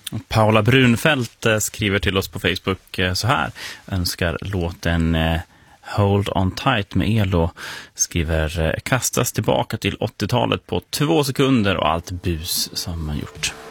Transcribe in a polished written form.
Paula Brunfeldt skriver till oss på Facebook så här. Önskar låten Hold on tight med Elo. Skriver kastas tillbaka till 80-talet på 2 sekunder och allt bus som man gjort.